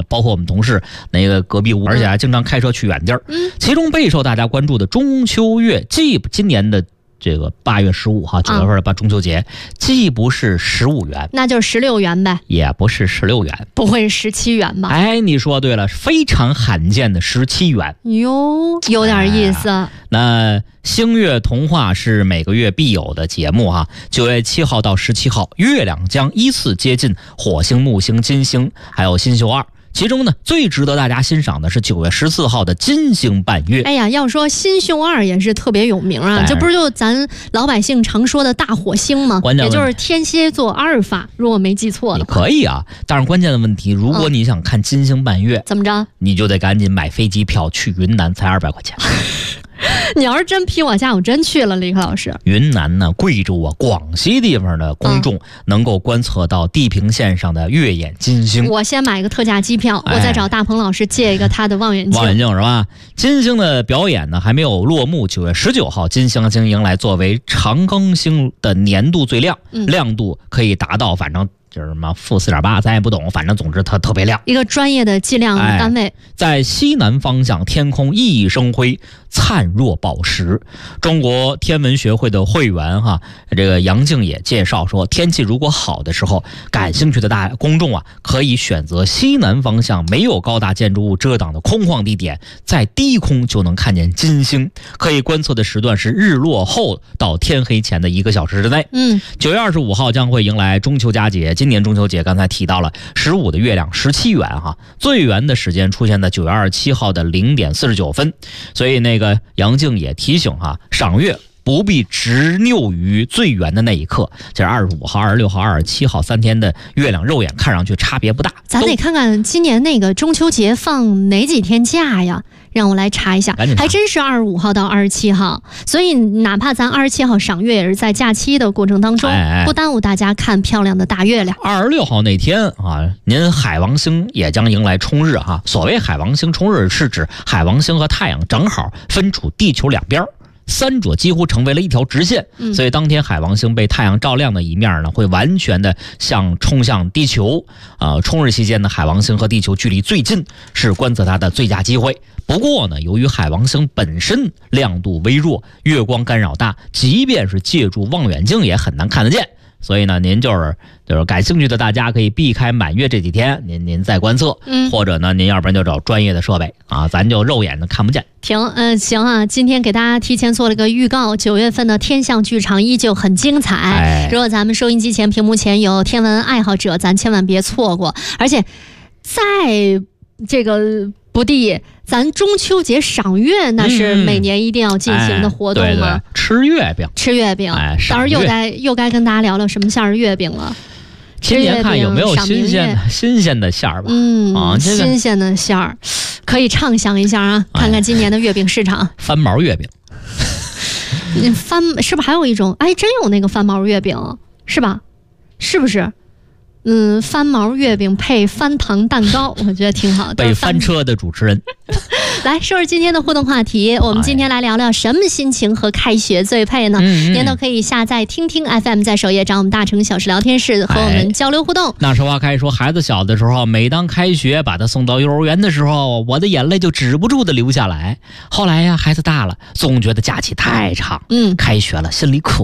包括我们同事那个隔壁屋，而且还经常开车去远地儿。其中备受大家关注的中秋月，今年的这个8月15号9月份的中秋节，既不是15元， 那就是16元呗， 也不是16元， 不会是17元吧？ 哎，你说对了，非常罕见的17元。 哟，有点意思。 那星月童话是每个月必有的节目哈，9月7号到17号，月亮将依次接近火星、木星、金星，还有星宿2。其中呢，最值得大家欣赏的是9月14号的金星伴月。 哎呀，要说星宿2也是特别有名啊，这不是就咱老百姓常说的大火星吗？也就是天蝎座阿尔法，如果没记错的话。 可以啊，但是关键的问题，如果你想看金星伴月， 怎么着？ 你就得赶紧买飞机票去云南，才200块钱。 你要是真批我下，我真去了，李克老师。 云南呢，贵州啊，广西地方的公众能够观测到地平线上的月眼金星。 我先买个特价机票，我再找大鹏老师借一个他的望远镜。 望远镜是吧？金星的表演呢还没有落幕，9月19号，金星迎来作为长庚星的年度最亮，亮度可以达到反正就是什么-4.8，咱也不懂，反正总之它特别亮， 一个专业的计量单位。 在西南方向，天空熠熠生辉，灿若宝石。中国天文学会的会员这个杨静也介绍说，天气如果好的时候，感兴趣的大公众可以选择西南方向没有高大建筑物遮挡的空旷地点，在低空就能看见金星。可以观测的时段是日落后到天黑前的1个小时之内。9月25号将会迎来中秋佳节。今年中秋节刚才提到了15的月亮17圆最圆的时间出现在9月27号的0点49分。所以那个杨静也提醒赏月不必执拗于最圆的那一刻，这是25号、26号、27号3天的月亮，肉眼看上去差别不大。 咱得看看今年那个中秋节放哪几天假呀？让我来查一下，还真是25号到27号。所以哪怕咱27号赏月，也是在假期的过程当中，不耽误大家看漂亮的大月亮。 26号那天您海王星也将迎来冲日所谓海王星冲日，是指海王星和太阳正好分处地球两边，三者几乎成为了一条直线，所以当天海王星被太阳照亮的一面呢，会完全的冲向地球。冲日期间呢，海王星和地球距离最近，是观测它的最佳机会。不过呢，由于海王星本身亮度微弱，月光干扰大，即便是借助望远镜也很难看得见。所以呢，您就是感兴趣的大家可以避开满月这几天，您再观测，或者呢，您要不然就找专业的设备咱就肉眼的看不见。 行今天给大家提前做了个预告，9月份的天象剧场依旧很精彩。如果咱们收音机前、屏幕前有天文爱好者，咱千万别错过。而且在这个不地，咱中秋节赏月那是每年一定要进行的活动吗？ 对，吃月饼， 到时候又该跟大家聊聊什么馅儿的月饼了。 今年看有没有新鲜的馅儿吧？ 新鲜的馅儿，可以畅想一下看看今年的月饼市场。 翻毛月饼， 是不是还有一种？真有那个翻毛月饼，是吧？是不是？翻毛月饼配翻糖蛋糕，我觉得挺好的。 被翻车的主持人。 来说说今天的互动话题，我们今天来聊聊什么心情和开学最配呢？您都可以下载听听 FM， 在首页找我们大城小事聊天室和我们交流互动。 那实话开说，孩子小的时候，每当开学把他送到幼儿园的时候，我的眼泪就止不住的流下来。后来呀，孩子大了，总觉得假期太长，开学了心里苦